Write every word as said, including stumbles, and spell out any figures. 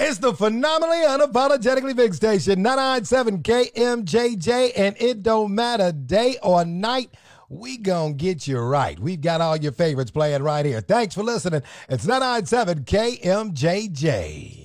It's the phenomenally unapologetically big station, nine ninety-seven K M J J, and it don't matter day or night. We gonna get you right. We've got all your favorites playing right here. Thanks for listening. It's nine ninety-seven K M J J.